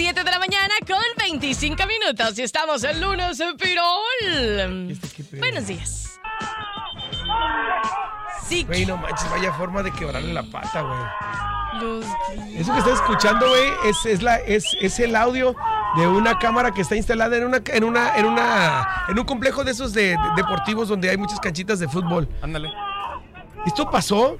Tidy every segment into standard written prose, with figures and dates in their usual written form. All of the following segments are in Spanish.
7 de la mañana con 25 minutos. Y estamos el lunes en Pirol. Buenos días. Sí. Güey, no manches, vaya forma de quebrarle la pata, güey. Los... Eso que estás escuchando, güey, es el audio de una cámara que está instalada en un complejo de esos deportivos donde hay muchas canchitas de fútbol. Ándale. Esto pasó,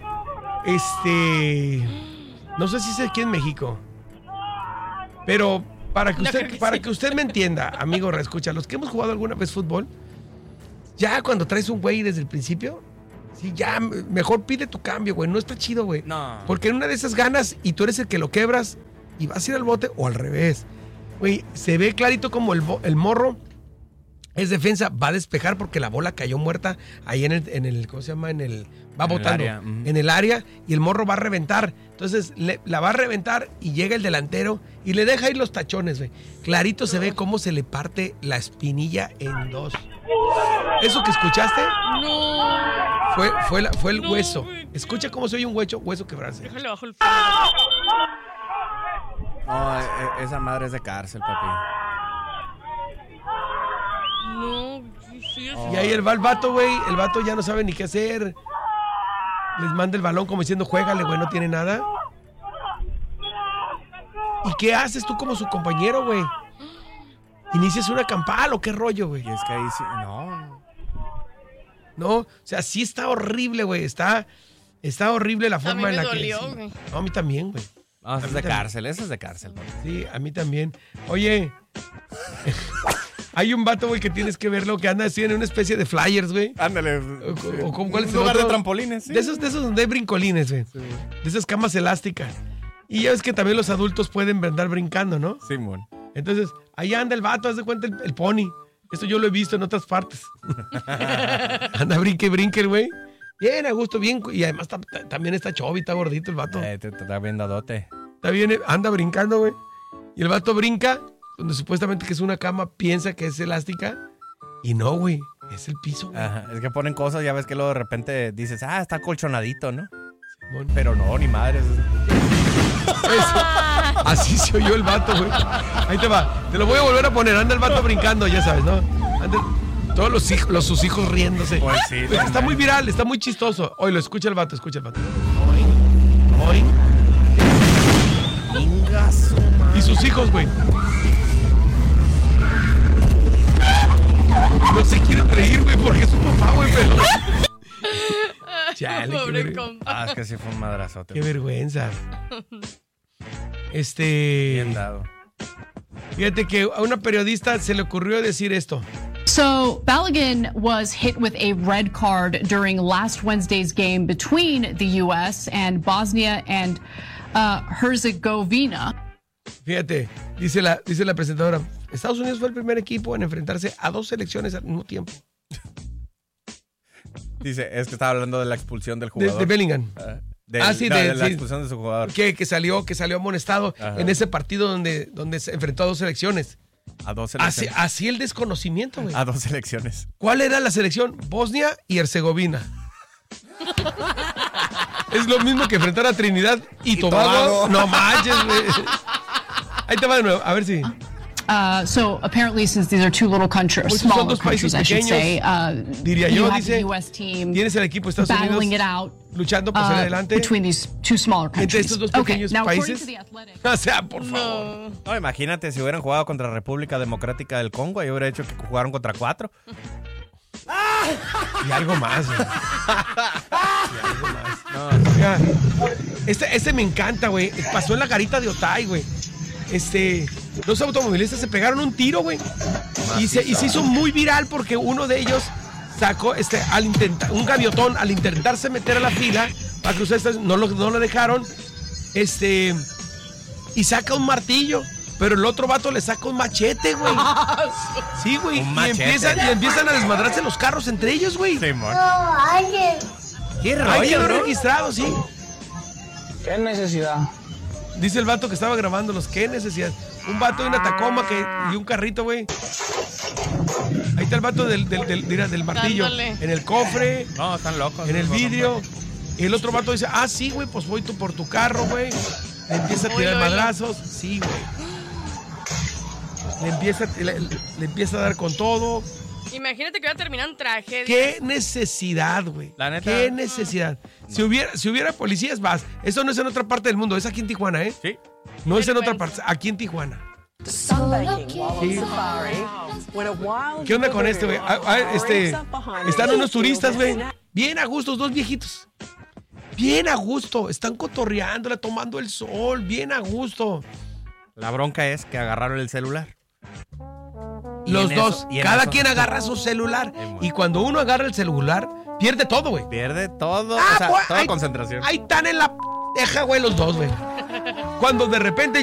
no sé si es aquí en México, pero para que usted me entienda, amigo, reescucha, los que hemos jugado alguna vez fútbol, ya cuando traes un güey desde el principio, sí, ya mejor pide tu cambio, güey, no está chido, güey. No. Porque en una de esas ganas y tú eres el que lo quebras y vas a ir al bote o al revés. Güey, se ve clarito como el morro es defensa, va a despejar porque la bola cayó muerta ahí en el ¿cómo se llama? Va botando en el área y el morro va a reventar. Entonces la va a reventar y llega el delantero y le deja ir los tachones, güey. Clarito se ve cómo se le parte la espinilla en dos. ¿Eso que escuchaste? No. Fue el hueso. Güey. Escucha cómo se oye un hueso quebrarse. Déjale bajo el... No, esa madre es de cárcel, papi. No, sí. Y ahí va el vato, güey. El vato ya no sabe ni qué hacer. Les manda el balón como diciendo, juégale, güey, no tiene nada. ¿Y qué haces tú como su compañero, güey? ¿Inicias una campal o qué rollo, güey? Y es que ahí sí, no. No, o sea, sí está horrible, güey. Está horrible la forma en la dolió, que... Sí. güey. No, a mí también, güey. No, eso es de cárcel, eso es de cárcel, papi. Sí, a mí también. Oye, hay un vato, güey, que tienes que verlo, que anda así en una especie de flyers, güey. Ándale. O ¿cuál es el lugar otro? de trampolines, sí. De esos donde hay brincolines, güey. Sí. De esas camas elásticas. Y ya ves que también los adultos pueden andar brincando, ¿no? Simón. Entonces, ahí anda el vato, haz de cuenta el pony. Esto yo lo he visto en otras partes. Anda, brinque el güey. Bien, a gusto, bien. Y además también está chovi, está gordito el vato. Te está bien dadote. Está bien, anda brincando, güey. Y el vato brinca, donde supuestamente que es una cama, piensa que es elástica. Y no, güey, es el piso, güey. Ajá, es que ponen cosas, ya ves que luego de repente dices, está colchonadito, ¿no? Simón. Pero no, ni madres. Así se oyó el vato, güey. Ahí te va. Te lo voy a volver a poner. Anda el vato brincando, ya sabes, ¿no? Anda, todos sus hijos riéndose. Pues sí, Pues está muy viral, está muy chistoso. Oye, lo escucha el vato. Oye. Y sus hijos, güey. No se quieren reír, güey, porque es su papá, güey, pero... Chale, Pobre compa. Es que sí fue un madrazote. Qué vergüenza. Bien dado. Fíjate que a una periodista se le ocurrió decir esto. So, Balogun was hit with a red card during last Wednesday's game between the U.S. and Bosnia and Herzegovina. Fíjate, dice la presentadora, Estados Unidos fue el primer equipo en enfrentarse a dos selecciones al mismo tiempo. Dice, es que estaba hablando de la expulsión del jugador. De Bellingham. De la expulsión de su jugador. Que salió amonestado. Ajá. En ese partido donde se enfrentó a dos selecciones. A dos selecciones. Así el desconocimiento, güey. A dos selecciones. ¿Cuál era la selección? Bosnia y Herzegovina. Es lo mismo que enfrentar a Trinidad y Tobago. No manches, güey. Ahí te va de nuevo, a ver si... So apparently, since these are two little countries, smaller countries, I should say, diría yo, you have dice, the U.S. team tienes el equipo de Estados battling Unidos it out, luchando por salir adelante between these two smaller countries. entre estos dos pequeños now, países. according to The Athletic, O sea, por favor. No, imagínate si hubieran jugado contra República Democrática del Congo, y hubiera hecho que jugaron contra 4. Y algo más, güey. No. Mira, este me encanta, güey. Pasó en la garita de Otay, güey. Dos automovilistas se pegaron un tiro, güey. Y se hizo muy viral porque uno de ellos sacó un gaviotón al intentarse meter a la fila para que ustedes no lo dejaron. Y saca un martillo. Pero el otro vato le saca un machete, güey. Sí, güey. Y empiezan a desmadrarse los carros entre ellos, güey. Sí, mon. Qué rollo, quedó registrado, sí. ¿Qué necesidad? Dice el vato que estaba grabándolos. ¿Qué necesidad? Un vato de una Tacoma y un carrito, güey. Ahí está el vato del martillo. Dándole. En el cofre. No, están locos. En el vidrio. Y el otro vato dice, sí, güey, pues voy por tu carro, güey. Le empieza a tirar madrazos. Sí, güey. le empieza a dar con todo. Imagínate que va a terminar en tragedia. ¿Qué necesidad, güey? La neta. ¿Qué necesidad? No. Si hubiera policías, vas. Eso no es en otra parte del mundo, es aquí en Tijuana, ¿eh? Sí. No es en otra parte, aquí en Tijuana. Sí. ¿Qué onda con este, güey? Están unos turistas, güey. Bien a gusto, dos viejitos. Bien a gusto. Están cotorreándola, tomando el sol. Bien a gusto. La bronca es que agarraron el celular. Los dos. Cada quien agarra su celular. Y cuando uno agarra el celular, pierde todo, güey. Pierde todo. Ah, o sea, pues, toda concentración. Ahí están en la... Deja, güey, los dos, güey. Cuando de repente